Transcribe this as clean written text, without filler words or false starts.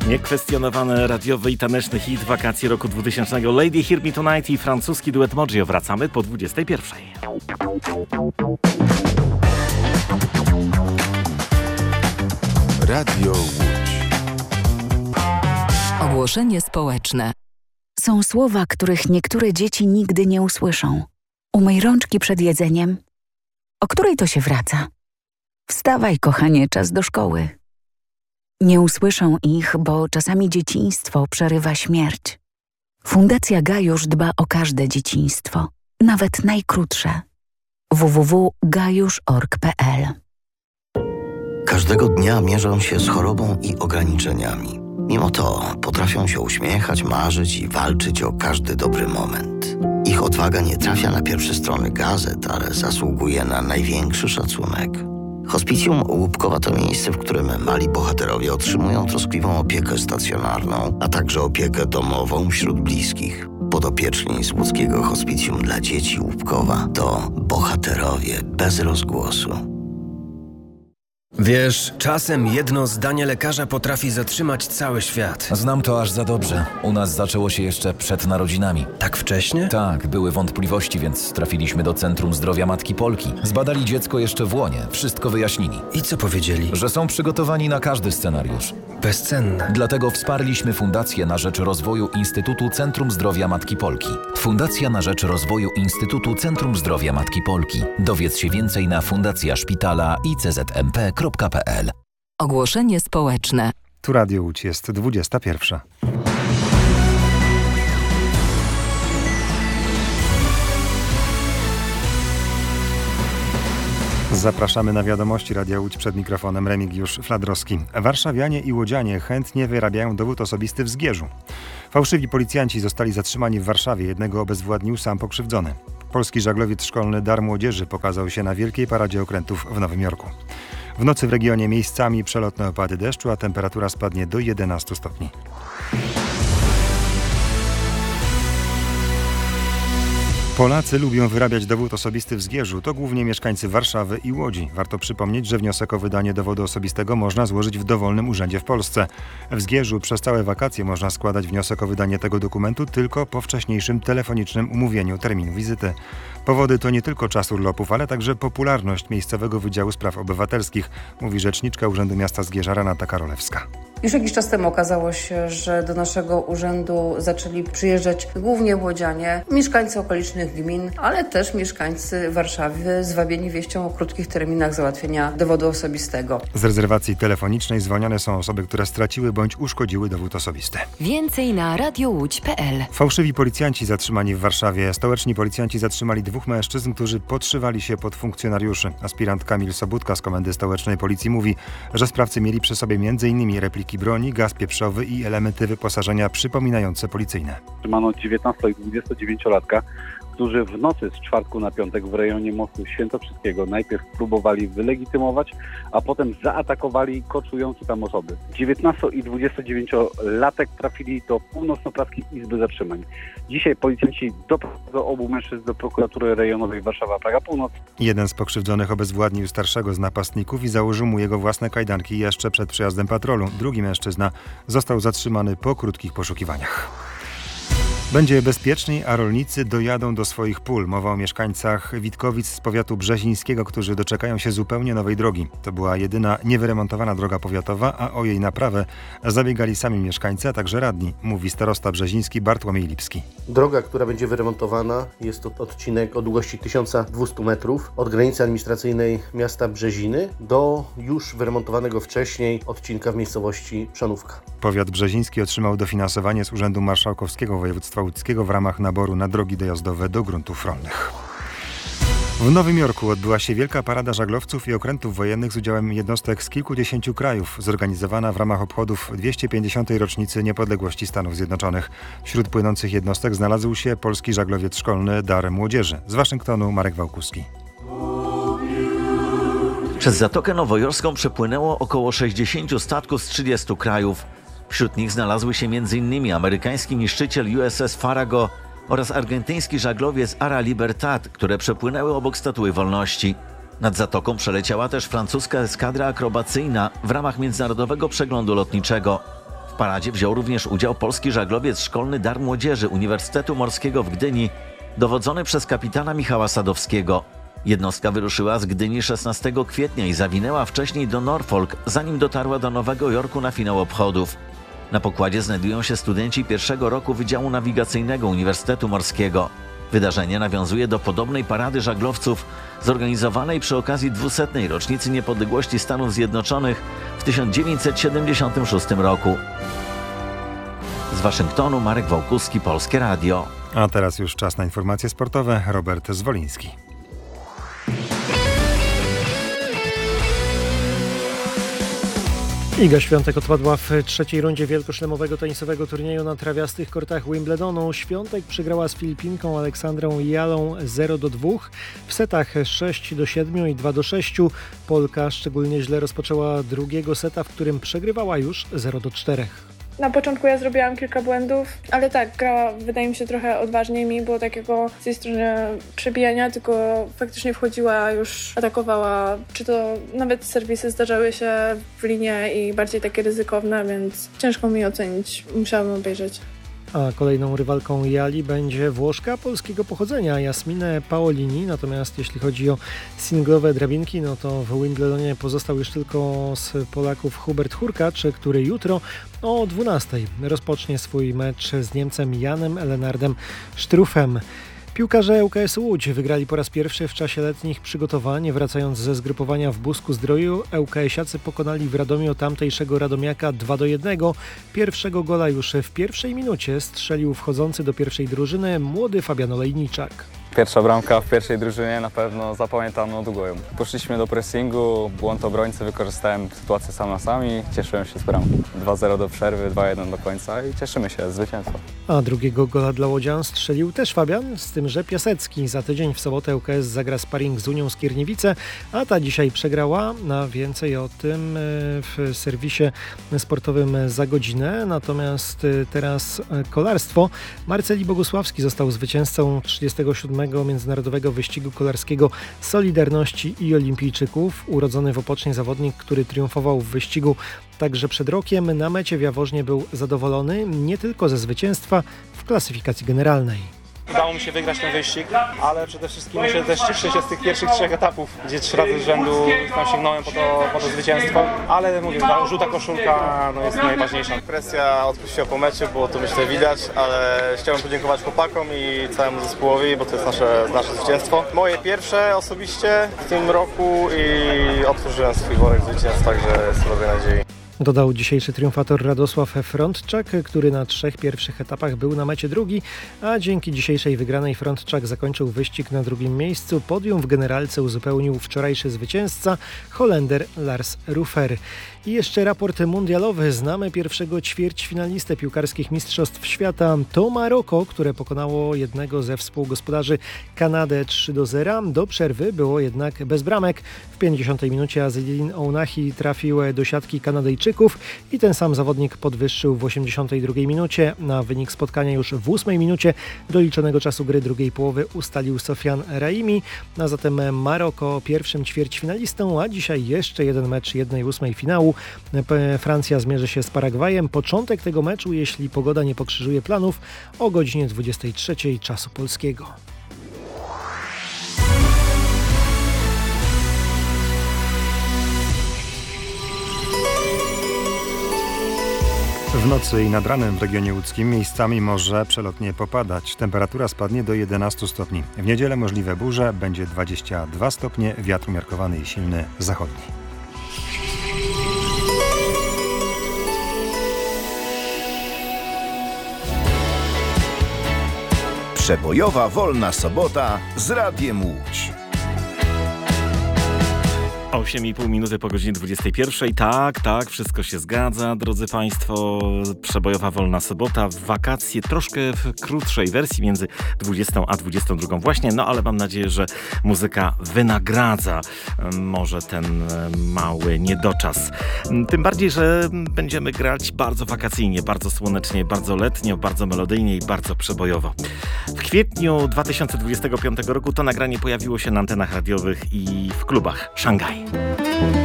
Niekwestionowany radiowy i taneczny hit wakacji roku 2000 Lady Hear Me Tonight i francuski duet Moggio. Wracamy po 21. Radio Łódź. Ogłoszenie społeczne. Są słowa, których niektóre dzieci nigdy nie usłyszą. Umyj rączki przed jedzeniem. O której to się wraca? Wstawaj, kochanie, czas do szkoły. Nie usłyszą ich, bo czasami dzieciństwo przerywa śmierć. Fundacja Gajusz dba o każde dzieciństwo, nawet najkrótsze. www.gajusz.org.pl. Każdego dnia mierzą się z chorobą i ograniczeniami. Mimo to potrafią się uśmiechać, marzyć i walczyć o każdy dobry moment. Ich odwaga nie trafia na pierwsze strony gazet, ale zasługuje na największy szacunek. Hospicjum Łupkowa to miejsce, w którym mali bohaterowie otrzymują troskliwą opiekę stacjonarną, a także opiekę domową wśród bliskich. Podopieczni z łódzkiego Hospicjum dla Dzieci Łupkowa to bohaterowie bez rozgłosu. Wiesz, czasem jedno zdanie lekarza potrafi zatrzymać cały świat. Znam to aż za dobrze. U nas zaczęło się jeszcze przed narodzinami. Tak wcześnie? Tak, były wątpliwości, więc trafiliśmy do Centrum Zdrowia Matki Polki. Zbadali dziecko jeszcze w łonie, wszystko wyjaśnili. I co powiedzieli? Że są przygotowani na każdy scenariusz. Bezcenne. Dlatego wsparliśmy Fundację na rzecz rozwoju Instytutu Centrum Zdrowia Matki Polki. Fundacja na rzecz rozwoju Instytutu Centrum Zdrowia Matki Polki. Dowiedz się więcej na fundacjaszpitala.iczmp.pl. Ogłoszenie społeczne. Tu Radio Łódź, jest 21. Zapraszamy na wiadomości Radia Łódź, przed mikrofonem Remigiusz Fladrowski. Warszawianie i łodzianie chętnie wyrabiają dowód osobisty w Zgierzu. Fałszywi policjanci zostali zatrzymani w Warszawie, jednego obezwładnił sam pokrzywdzony. Polski żaglowiec szkolny Dar Młodzieży pokazał się na Wielkiej Paradzie Okrętów w Nowym Jorku. W nocy w regionie miejscami przelotne opady deszczu, a temperatura spadnie do 11 stopni. Polacy lubią wyrabiać dowód osobisty w Zgierzu. To głównie mieszkańcy Warszawy i Łodzi. Warto przypomnieć, że wniosek o wydanie dowodu osobistego można złożyć w dowolnym urzędzie w Polsce. W Zgierzu przez całe wakacje można składać wniosek o wydanie tego dokumentu tylko po wcześniejszym telefonicznym umówieniu terminu wizyty. Powody to nie tylko czas urlopów, ale także popularność miejscowego Wydziału Spraw Obywatelskich, mówi rzeczniczka Urzędu Miasta Zgierza Renata Karolewska. Już jakiś czas temu okazało się, że do naszego urzędu zaczęli przyjeżdżać głównie łodzianie, mieszkańcy okolicznych gmin, ale też mieszkańcy Warszawy zwabieni wieścią o krótkich terminach załatwienia dowodu osobistego. Z rezerwacji telefonicznej zwolnione są osoby, które straciły bądź uszkodziły dowód osobisty. Więcej na radiołódź.pl. Fałszywi policjanci zatrzymani w Warszawie. Stołeczni policjanci zatrzymali 2 mężczyzn, którzy podszywali się pod funkcjonariuszy. Aspirant Kamil Sobudka z Komendy Stołecznej Policji mówi, że sprawcy mieli przy sobie m.in. repliki broni, gaz pieprzowy i elementy wyposażenia przypominające policyjne. Trzymano 19 i 29-latka, którzy w nocy z czwartku na piątek w rejonie mostu Świętokrzyskiego najpierw próbowali wylegitymować, a potem zaatakowali koczujące tam osoby. 19 i 29-latek trafili do Północno-Praskiej Izby Zatrzymań. Dzisiaj policjanci doprowadzą obu mężczyzn do prokuratury rejonowej Warszawa-Praga Północ. Jeden z pokrzywdzonych obezwładnił starszego z napastników i założył mu jego własne kajdanki jeszcze przed przyjazdem patrolu. Drugi mężczyzna został zatrzymany po krótkich poszukiwaniach. Będzie bezpieczniej, a rolnicy dojadą do swoich pól. Mowa o mieszkańcach Witkowic z powiatu brzezińskiego, którzy doczekają się zupełnie nowej drogi. To była jedyna niewyremontowana droga powiatowa, a o jej naprawę zabiegali sami mieszkańcy, a także radni, mówi starosta brzeziński Bartłomiej Lipski. Droga, która będzie wyremontowana, jest to odcinek o długości 1200 metrów od granicy administracyjnej miasta Brzeziny do już wyremontowanego wcześniej odcinka w miejscowości Przanówka. Powiat brzeziński otrzymał dofinansowanie z Urzędu Marszałkowskiego Województwa Łódzkiego w ramach naboru na drogi dojazdowe do gruntów rolnych. W Nowym Jorku odbyła się Wielka Parada Żaglowców i Okrętów Wojennych z udziałem jednostek z kilkudziesięciu krajów, zorganizowana w ramach obchodów 250. rocznicy niepodległości Stanów Zjednoczonych. Wśród płynących jednostek znalazł się polski żaglowiec szkolny Dar Młodzieży. Z Waszyngtonu Marek Wałkuski. Przez Zatokę Nowojorską przepłynęło około 60 statków z 30 krajów. Wśród nich znalazły się m.in. amerykański niszczyciel USS Farrago oraz argentyński żaglowiec Ara Libertad, które przepłynęły obok Statuły Wolności. Nad zatoką przeleciała też francuska eskadra akrobacyjna w ramach międzynarodowego przeglądu lotniczego. W paradzie wziął również udział polski żaglowiec szkolny Dar Młodzieży Uniwersytetu Morskiego w Gdyni, dowodzony przez kapitana Michała Sadowskiego. Jednostka wyruszyła z Gdyni 16 kwietnia i zawinęła wcześniej do Norfolk, zanim dotarła do Nowego Jorku na finał obchodów. Na pokładzie znajdują się studenci pierwszego roku Wydziału Nawigacyjnego Uniwersytetu Morskiego. Wydarzenie nawiązuje do podobnej parady żaglowców zorganizowanej przy okazji 200. rocznicy niepodległości Stanów Zjednoczonych w 1976 roku. Z Waszyngtonu Marek Wałkuski, Polskie Radio. A teraz już czas na informacje sportowe. Robert Zwoliński. Iga Świątek odpadła w trzeciej rundzie wielkoszlemowego tenisowego turnieju na trawiastych kortach Wimbledonu. Świątek przegrała z Filipinką Aleksandrą Jalą 0-2 w setach 6-7 i 2-6. Polka szczególnie źle rozpoczęła drugiego seta, w którym przegrywała już 0-4. Na początku ja zrobiłam kilka błędów, ale tak, grała wydaje mi się trochę odważniej, mi było takiego z tej strony przebijania, tylko faktycznie wchodziła, już atakowała, czy to nawet serwisy zdarzały się w linie i bardziej takie ryzykowne, więc ciężko mi ocenić, musiałabym obejrzeć. A kolejną rywalką Jali będzie Włoszka polskiego pochodzenia Jasminę Paolini, natomiast jeśli chodzi o singlowe drabinki, no to w Wimbledonie pozostał już tylko z Polaków Hubert Hurkacz, który jutro o 12:00 rozpocznie swój mecz z Niemcem Janem Lenardem Struffem. Piłkarze ŁKS Łódź wygrali po raz pierwszy w czasie letnich przygotowań. Wracając ze zgrupowania w Busku-Zdroju, ŁKS-iacy pokonali w Radomiu tamtejszego Radomiaka 2-1. Pierwszego gola już w pierwszej minucie strzelił wchodzący do pierwszej drużyny młody Fabian Olejniczak. Pierwsza bramka w pierwszej drużynie, na pewno zapamiętam na długo ją. Poszliśmy do pressingu, błąd obrońcy, wykorzystałem sytuację sam na sam i cieszyłem się z bramki. 2-0 do przerwy, 2-1 do końca i cieszymy się z zwycięstwa. A drugiego gola dla łodzian strzelił też Fabian, z tym, że Piasecki. Za tydzień w sobotę ŁKS zagra sparring z Unią Skierniewice, a ta dzisiaj przegrała. Na więcej o tym w serwisie sportowym za godzinę. Natomiast teraz kolarstwo. Marceli Bogusławski został zwycięzcą 37. Międzynarodowego Wyścigu Kolarskiego Solidarności i Olimpijczyków. Urodzony w Opocznie zawodnik, który triumfował w wyścigu także przed rokiem, na mecie w Jaworznie był zadowolony nie tylko ze zwycięstwa w klasyfikacji generalnej. Udało mi się wygrać ten wyścig, ale przede wszystkim się też cieszę się z tych pierwszych 3 etapów, gdzie 3 razy z rzędu tam sięgnąłem po to zwycięstwo, ale mówię, ta żółta koszulka jest najważniejsza. Presja odpuściła po meczu, było to myślę widać, ale chciałbym podziękować chłopakom i całemu zespołowi, bo to jest nasze zwycięstwo. Moje pierwsze osobiście w tym roku i otworzyłem swój worek zwycięstw, także jest robię nadziei. Dodał dzisiejszy triumfator Radosław Frądczak, który na 3 pierwszych etapach był na mecie drugi, a dzięki dzisiejszej wygranej Frądczak zakończył wyścig na drugim miejscu. Podium w generalce uzupełnił wczorajszy zwycięzca Holender Lars Rufer. I jeszcze raport mundialowy. Znamy pierwszego ćwierćfinalistę piłkarskich mistrzostw świata. To Maroko, które pokonało jednego ze współgospodarzy Kanadę 3-0. Do przerwy było jednak bez bramek. W 50 minucie Azzedine Ounahi trafił do siatki Kanadyjczyków i ten sam zawodnik podwyższył w 82 minucie. Na wynik spotkania już w 8 minucie doliczonego czasu gry drugiej połowy ustalił Sofian Raimi. A zatem Maroko pierwszym ćwierćfinalistą, a dzisiaj jeszcze jeden mecz 1/8 finału. Francja zmierzy się z Paragwajem. Początek tego meczu, jeśli pogoda nie pokrzyżuje planów, o godzinie 23:00 czasu polskiego. W nocy i nad ranem w regionie łódzkim miejscami może przelotnie popadać. Temperatura spadnie do 11 stopni. W niedzielę możliwe burze, będzie 22 stopnie, wiatr umiarkowany i silny zachodni. Przebojowa wolna sobota z Radiem Łódź. 8,5 minuty po godzinie 21. Tak, wszystko się zgadza, drodzy Państwo. Przebojowa wolna sobota, wakacje troszkę w krótszej wersji, między 20 a 22 właśnie, no ale mam nadzieję, że muzyka wynagradza może ten mały niedoczas. Tym bardziej, że będziemy grać bardzo wakacyjnie, bardzo słonecznie, bardzo letnio, bardzo melodyjnie i bardzo przebojowo. W kwietniu 2025 roku to nagranie pojawiło się na antenach radiowych i w klubach Szangaj.